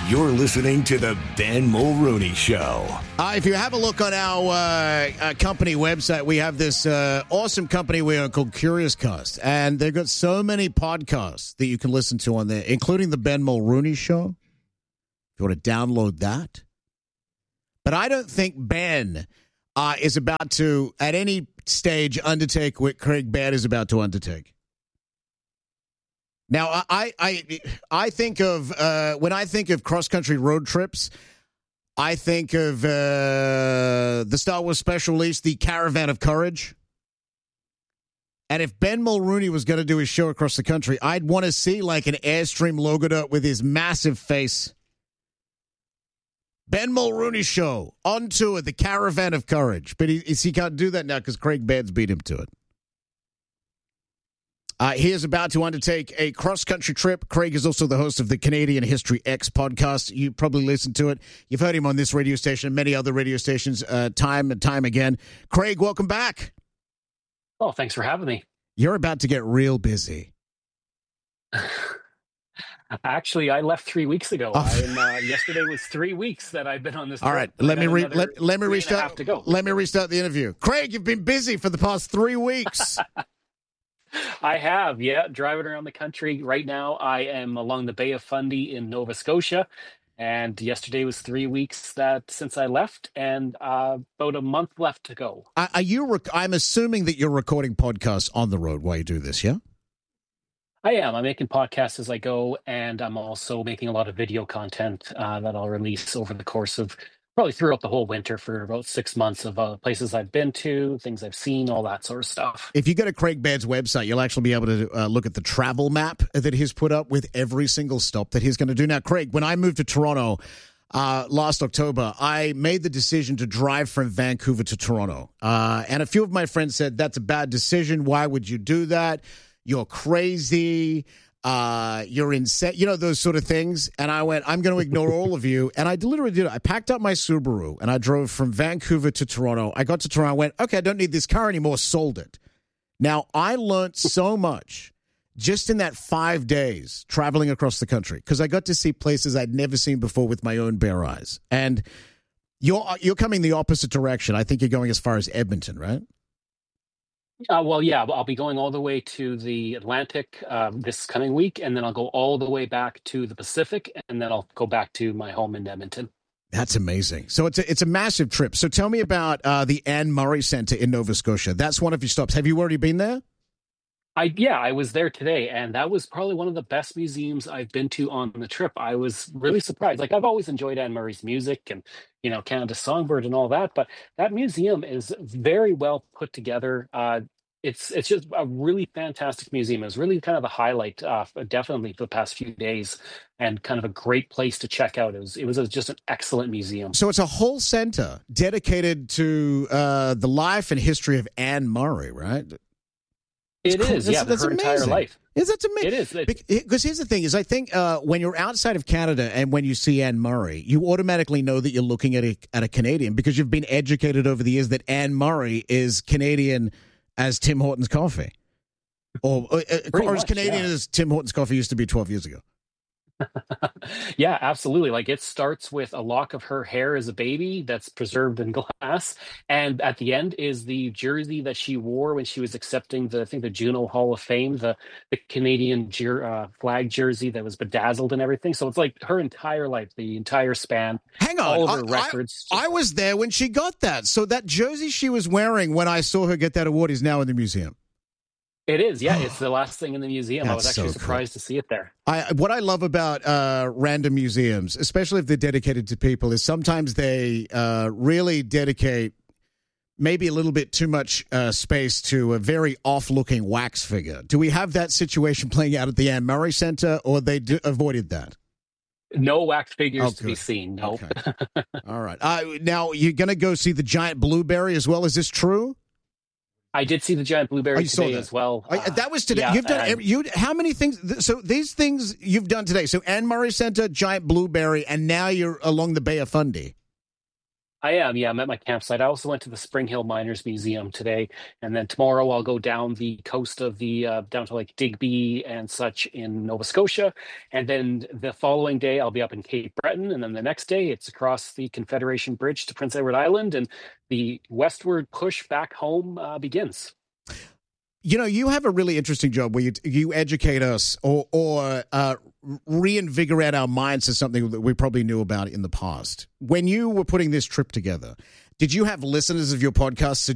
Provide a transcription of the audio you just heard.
You're listening to the Ben Mulrooney Show. If you have a look on our company website, we have this awesome company we own called CuriousCast. And they've got so many podcasts that you can listen to on there, including the Ben Mulrooney Show. If you want to download that. But I don't think Ben is about to, at any stage, undertake what Craig Baird is about to undertake. Now, I think of, when I think of cross-country road trips, I think of the Star Wars special release, The Caravan of Courage. And if Ben Mulrooney was going to do his show across the country, I'd want to see like an Airstream logoed up with his massive face. Ben Mulrooney Show, on tour, The Caravan of Courage. But he can't do that now because Craig Baird's beat him to it. He is about to undertake a cross-country trip. Craig is also the host of the Canadian History X podcast. You probably listened to it. You've heard him on this radio station and many other radio stations time and time again. Craig, welcome back. Oh, thanks for having me. You're about to get real busy. Actually, I left 3 weeks ago. Yesterday was 3 weeks that I've been on this. All right, let me restart. Let me restart the interview. Craig, you've been busy for the past 3 weeks. I have, driving around the country. Right now, I am along the Bay of Fundy in Nova Scotia, and yesterday was 3 weeks since I left, and about a month left to go. I'm assuming that you're recording podcasts on the road while you do this, yeah? I am. I'm making podcasts as I go, and I'm also making a lot of video content that I'll release over the course of probably throughout the whole winter for about 6 months of places I've been to, things I've seen, all that sort of stuff. If you go to Craig Baird's website, you'll actually be able to look at the travel map that he's put up with every single stop that he's going to do. Now, Craig, when I moved to Toronto last October, I made the decision to drive from Vancouver to Toronto. And a few of my friends said, that's a bad decision. Why would you do that? You're crazy. You're insane, those sort of things. And I went, I'm going to ignore all of you. And I literally did it. I packed up my Subaru and I drove from Vancouver to Toronto. I got to Toronto. I went, okay, I don't need this car anymore. Sold it. Now, I learned so much just in that 5 days traveling across the country because I got to see places I'd never seen before with my own bare eyes. And you're coming the opposite direction. I think you're going as far as Edmonton, right? I'll be going all the way to the Atlantic this coming week, and then I'll go all the way back to the Pacific, and then I'll go back to my home in Edmonton. That's amazing. So it's a massive trip. So tell me about the Anne Murray Center in Nova Scotia. That's one of your stops. Have you already been there? I was there today, and that was probably one of the best museums I've been to on the trip. I was really surprised. Like, I've always enjoyed Anne Murray's music and, Canada Songbird and all that, but that museum is very well put together. It's just a really fantastic museum. It was really kind of the highlight, definitely for the past few days, and kind of a great place to check out. It was just an excellent museum. So it's a whole center dedicated to the life and history of Anne Murray, right? It is, that's her entire life. That's amazing. It is. Because here's the thing, is I think when you're outside of Canada and when you see Anne Murray, you automatically know that you're looking at a Canadian because you've been educated over the years that Anne Murray is Canadian as Tim Hortons coffee. Or as Canadian as Tim Hortons coffee used to be 12 years ago. Yeah, absolutely. Like, it starts with a lock of her hair as a baby that's preserved in glass, and at the end is the jersey that she wore when she was accepting the Juno Hall of Fame, the Canadian flag jersey that was bedazzled and everything. So it's like her entire life, the entire span. Hang on, all of her records. I was there when she got that. So that jersey she was wearing when I saw her get that award is now in the museum. It is, yeah. It's the last thing in the museum. I was actually surprised to see it there. What I love about random museums, especially if they're dedicated to people, is sometimes they really dedicate maybe a little bit too much space to a very off-looking wax figure. Do we have that situation playing out at the Anne Murray Center, or they avoided that? No wax figures to be seen, no. Okay. All right. Now, you're going to go see the giant blueberry as well. Is this true? I did see the giant blueberry today as well. That was today. Yeah, you've done how many things? So these things you've done today. So Anne Murray Center, giant blueberry, and now you're along the Bay of Fundy. I am, yeah. I'm at my campsite. I also went to the Spring Hill Miners Museum today, and then tomorrow I'll go down the coast of the down to like Digby and such in Nova Scotia, and then the following day I'll be up in Cape Breton, and then the next day it's across the Confederation Bridge to Prince Edward Island, and the westward push back home begins. You know, you have a really interesting job where you educate us or reinvigorate our minds to something that we probably knew about in the past. When you were putting this trip together, did you have listeners of your podcast